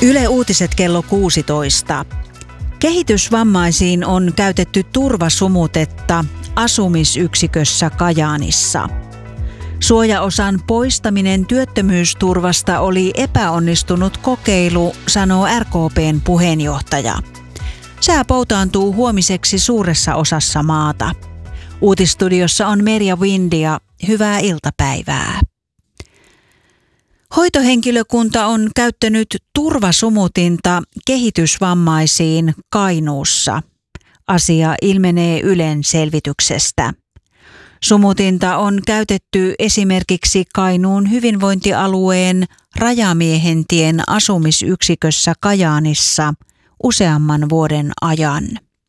Yle Uutiset kello 16. Kehitysvammaisiin on käytetty turvasumutetta asumisyksikössä Kajaanissa. Suojaosan poistaminen työttömyysturvasta oli epäonnistunut kokeilu, sanoo RKP:n puheenjohtaja. Sää poutaantuu huomiseksi suuressa osassa maata. Uutisstudiossa on Merja Windia. Hyvää iltapäivää. Hoitohenkilökunta on käyttänyt turvasumutinta kehitysvammaisiin Kainuussa. Asia ilmenee Ylen selvityksestä. Sumutinta on käytetty esimerkiksi Kainuun hyvinvointialueen Rajamiehentien asumisyksikössä Kajaanissa useamman vuoden ajan.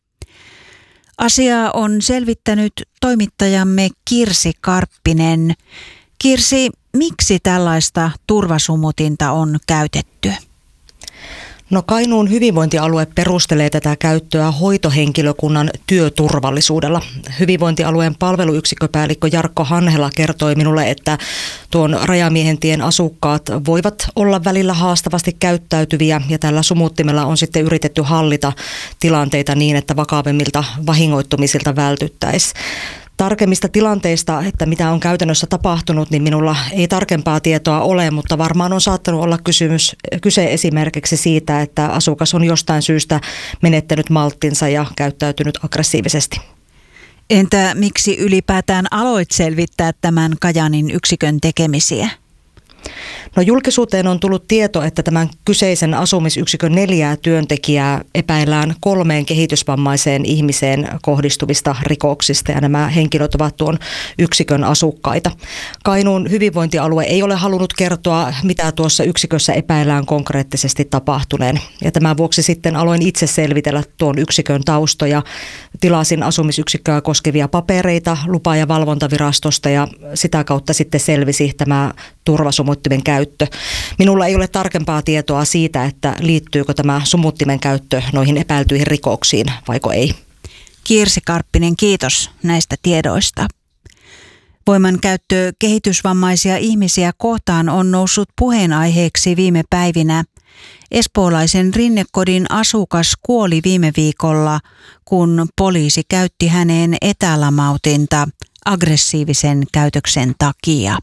Asiaa on selvittänyt toimittajamme Kirsi Karppinen. Kirsi, miksi tällaista turvasumutinta on käytetty? No, Kainuun hyvinvointialue perustelee tätä käyttöä hoitohenkilökunnan työturvallisuudella. Hyvinvointialueen palveluyksikköpäällikkö Jarkko Hanhela kertoi minulle, että tuon Rajamiehentien asukkaat voivat olla välillä haastavasti käyttäytyviä ja tällä sumuttimella on sitten yritetty hallita tilanteita niin, että vakavammilta vahingoittumisilta vältyttäisiin. Tarkemmista tilanteista, että mitä on käytännössä tapahtunut, niin minulla ei tarkempaa tietoa ole, mutta varmaan on saattanut olla kyse esimerkiksi siitä, että asukas on jostain syystä menettänyt malttinsa ja käyttäytynyt aggressiivisesti. Entä miksi ylipäätään aloit selvittää tämän Kajaanin yksikön tekemisiä? No, julkisuuteen on tullut tieto, että tämän kyseisen asumisyksikön 4 työntekijää epäillään 3 kehitysvammaiseen ihmiseen kohdistuvista rikoksista ja nämä henkilöt ovat tuon yksikön asukkaita. Kainuun hyvinvointialue ei ole halunnut kertoa, mitä tuossa yksikössä epäillään konkreettisesti tapahtuneen. Ja tämän vuoksi sitten aloin itse selvitellä tuon yksikön taustoja. Tilasin asumisyksikköä koskevia papereita lupa- ja valvontavirastosta ja sitä kautta sitten selvisi tämä turvasumuttimen käyttö. Minulla ei ole tarkempaa tietoa siitä, että liittyykö tämä sumuttimen käyttö noihin epäiltyihin rikoksiin vaiko ei. Kirsi Karppinen, kiitos näistä tiedoista. Voimankäyttö kehitysvammaisia ihmisiä kohtaan on noussut puheenaiheeksi viime päivinä. Espoolaisen Rinnekodin asukas kuoli viime viikolla, kun poliisi käytti häneen etälamautinta aggressiivisen käytöksen takia.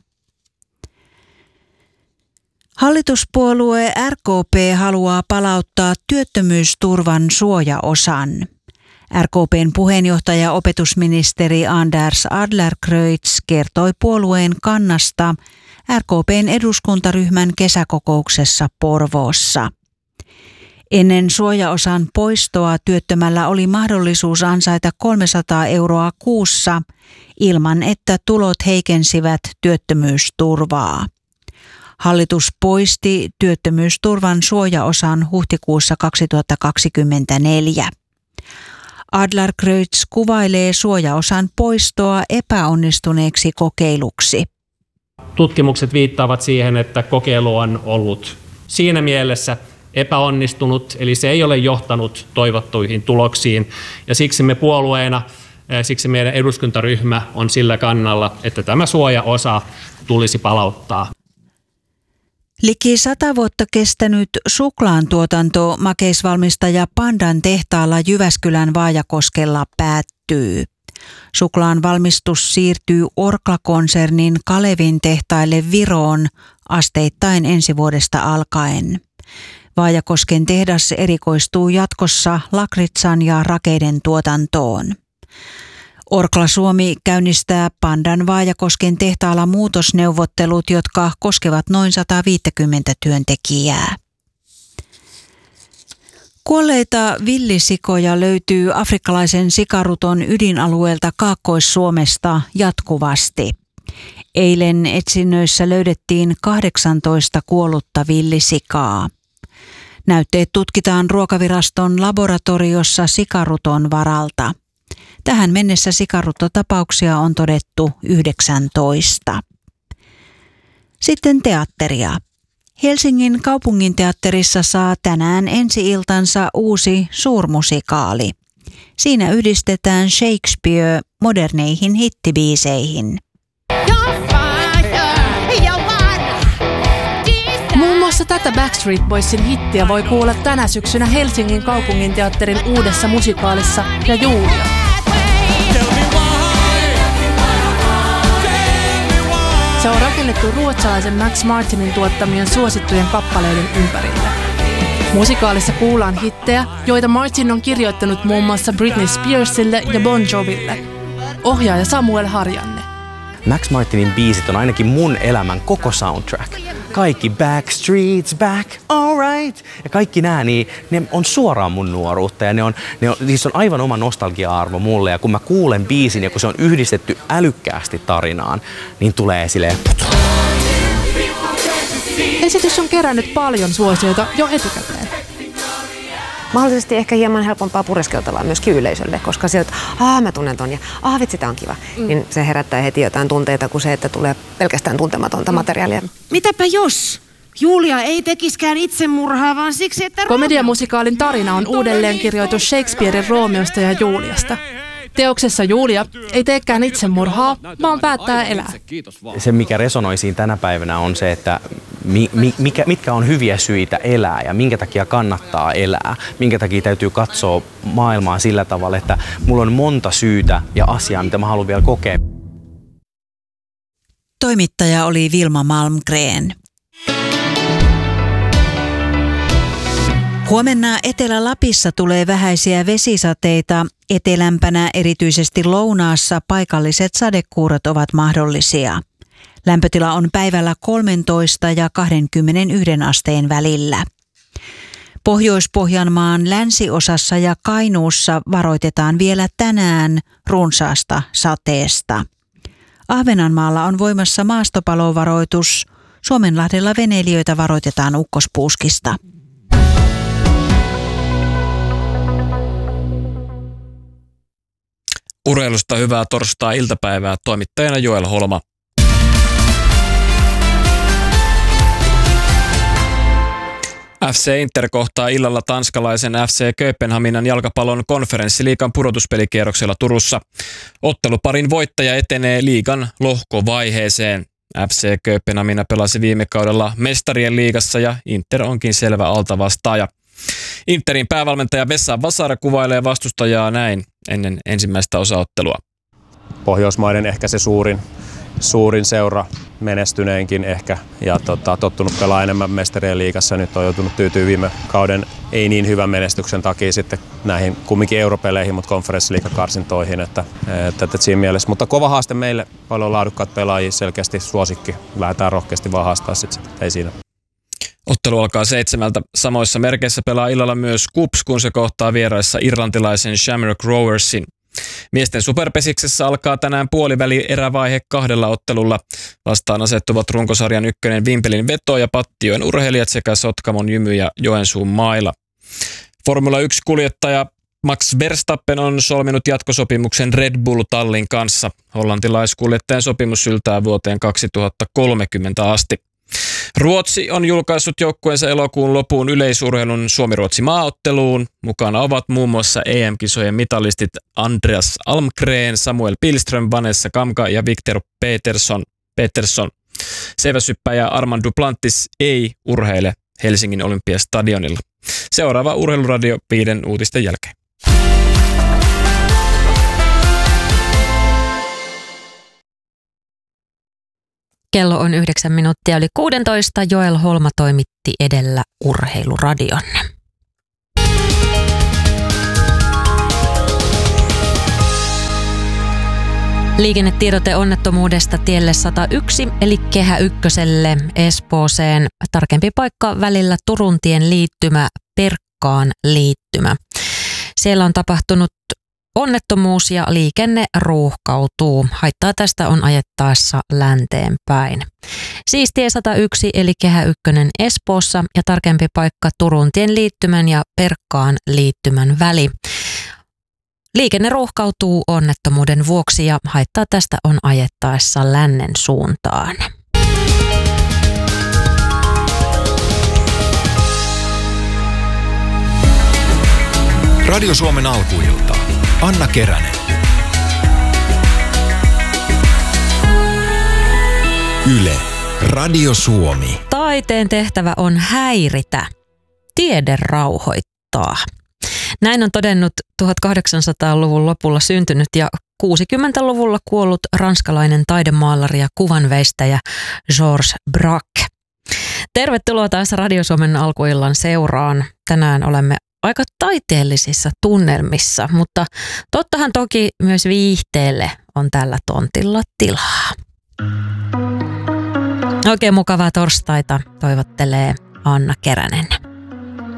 Hallituspuolue RKP haluaa palauttaa työttömyysturvan suojaosan. RKP:n puheenjohtaja opetusministeri Anders Adlercreutz kertoi puolueen kannasta RKP:n eduskuntaryhmän kesäkokouksessa Porvoossa. Ennen suojaosan poistoa työttömällä oli mahdollisuus ansaita 300 euroa kuussa ilman, että tulot heikensivät työttömyysturvaa. Hallitus poisti työttömyysturvan suojaosan huhtikuussa 2024. Adlercreutz kuvailee suojaosan poistoa epäonnistuneeksi kokeiluksi. Tutkimukset viittaavat siihen, että kokeilu on ollut siinä mielessä epäonnistunut, eli se ei ole johtanut toivottuihin tuloksiin. Ja siksi me puolueena, siksi meidän eduskuntaryhmä on sillä kannalla, että tämä suojaosa tulisi palauttaa. Liki 100 vuotta kestänyt suklaantuotanto makeisvalmistaja Pandan tehtaalla Jyväskylän Vaajakoskella päättyy. Suklaan valmistus siirtyy Orkla-konsernin Kalevin tehtaille Viroon asteittain ensi vuodesta alkaen. Vaajakosken tehdas erikoistuu jatkossa lakritsan ja rakeiden tuotantoon. Orkla Suomi käynnistää Pandan Vaajakosken tehtaalla muutosneuvottelut, jotka koskevat noin 150 työntekijää. Kuolleita villisikoja löytyy afrikkalaisen sikaruton ydinalueelta Kaakkois-Suomesta jatkuvasti. Eilen etsinnöissä löydettiin 18 kuollutta villisikaa. Näytteet tutkitaan Ruokaviraston laboratoriossa sikaruton varalta. Tähän mennessä sikaruttotapauksia on todettu 19. Sitten teatteria. Helsingin kaupunginteatterissa saa tänään ensi-iltansa uusi suurmusikaali. Siinä yhdistetään Shakespeare moderneihin hittibiiseihin. muassa tätä Backstreet Boysin hittiä voi kuulla tänä syksynä Helsingin kaupunginteatterin uudessa musikaalissa Ja Julia. Se on rakennettu ruotsalaisen Max Martinin tuottamien suosittujen kappaleiden ympärille. Musikaalissa kuullaan hittejä, joita Martin on kirjoittanut muun muassa Britney Spearsille ja Bon Joville. Ohjaaja Samuel Harjanne. Max Martinin biisit on ainakin mun elämän koko soundtrack. Kaikki Backstreet's back, alright. Ja kaikki nämä, niin ne on suoraan mun nuoruutta ja niissä on aivan oma nostalgia-arvo mulle. Ja kun mä kuulen biisin ja kun se on yhdistetty älykkäästi tarinaan, niin tulee silleen... Esitys on kerännyt paljon suosioita jo etukäteen. Mahdollisesti ehkä hieman helpompaa pureskeltavaa myöskin yleisölle, koska se, että mä tunnen ton ja vitsi, tää on kiva, niin se herättää heti jotain tunteita kuin se, että tulee pelkästään tuntematonta materiaalia. Mitäpä jos Julia ei tekiskään itsemurhaa, vaan siksi, että... Komediamusikaalin tarina on uudelleenkirjoitus Shakespearen Roomeosta ja Juliasta. Teoksessa Julia ei teekään itsemurhaa, vaan päättää elää. Se, mikä resonoi siinä tänä päivänä, on se, että mitkä on hyviä syitä elää ja minkä takia kannattaa elää. Minkä takia täytyy katsoa maailmaa sillä tavalla, että mulla on monta syytä ja asiaa, mitä mä haluan vielä kokea. Toimittaja oli Vilma Malmgren. Huomenna Etelä-Lapissa tulee vähäisiä vesisateita. Etelämpänä, erityisesti lounaassa, paikalliset sadekuurot ovat mahdollisia. Lämpötila on päivällä 13 ja 21 asteen välillä. Pohjois-Pohjanmaan länsiosassa ja Kainuussa varoitetaan vielä tänään runsaasta sateesta. Ahvenanmaalla on voimassa maastopalovaroitus. Suomenlahdella veneilijöitä varoitetaan ukkospuuskista. Urheilusta hyvää torstai-iltapäivää, toimittajana Joel Holma. FC Inter kohtaa illalla tanskalaisen FC Kööpenhaminan jalkapallon konferenssiliigan pudotuspelikierroksella Turussa. Otteluparin voittaja etenee liigan lohkovaiheeseen. FC Kööpenhamina pelasi viime kaudella mestarien liigassa ja Inter onkin selvä altavastaaja. Interin päävalmentaja Vesa Vasara kuvailee vastustajaa näin ennen ensimmäistä osaottelua. Pohjoismaiden ehkä se suurin seura, menestyneenkin ehkä, ja tottunut pelaa enemmän mestarien liigassa. Nyt on joutunut tyytyä viime kauden ei niin hyvän menestyksen takia sitten näihin kumminkin europeleihin, mutta konferenssiliigakarsintoihin, että siinä mielessä. Mutta kova haaste meille, paljon laadukkaat pelaajia, selkeästi suosikki. Lähdetään rohkeasti vaan haastaa sitten, ei siinä. Ottelu alkaa 7. Samoissa merkeissä pelaa illalla myös KuPS, kun se kohtaa vieraissa irlantilaisen Shamrock Roversin. Miesten superpesiksessä alkaa tänään puoliväli erävaihe 2 ottelulla. Vastaan asettuvat runkosarjan ykkönen Vimpelin Veto ja Pattijoen urheilijat sekä Sotkamon Jymy ja Joensuun Maila. Formula 1-kuljettaja Max Verstappen on solminut jatkosopimuksen Red Bull Tallin kanssa. Hollantilaiskuljettajan sopimus syltää vuoteen 2030 asti. Ruotsi on julkaissut joukkueensa elokuun lopuun yleisurheilun Suomi-Ruotsi-maaotteluun. Mukana ovat muun muassa EM-kisojen mitalistit Andreas Almgren, Samuel Pilström, Vanessa Kamka ja Victor Peterson. Seiväshyppäjä Armand Duplantis ei urheile Helsingin Olympiastadionilla. Seuraava Urheiluradio 5 uutisten jälkeen. Kello on 9 minuuttia yli 16. Joel Holma toimitti edellä Urheiluradion. Liikennetiedote onnettomuudesta tielle 101 eli Kehä Ykköselle Espooseen. Tarkempi paikka välillä Turuntien liittymä Perkkaan liittymä. Siellä on tapahtunut onnettomuus ja liikenne ruuhkautuu. Haittaa tästä on ajettaessa länteen päin. Siis tie 101 eli Kehä Ykkönen Espoossa ja tarkempi paikka Turuntien liittymän ja Perkkaan liittymän väli. Liikenne ruuhkautuu onnettomuuden vuoksi ja haittaa tästä on ajettaessa lännen suuntaan. Radio Suomen alkuilta. Anna Keränen. Yle. Radio Suomi. taiteen tehtävä on häiritä, tiede rauhoittaa. Näin on todennut 1800-luvun lopulla syntynyt ja 60-luvulla kuollut ranskalainen taidemaalari ja kuvanveistäjä Georges Braque. Tervetuloa taas Radio Suomen alkuillan seuraan. Tänään olemme aika taiteellisissa tunnelmissa, mutta tottahan toki myös viihteelle on tällä tontilla tilaa. Oikein mukavaa torstaita toivottelee Anna Keränen.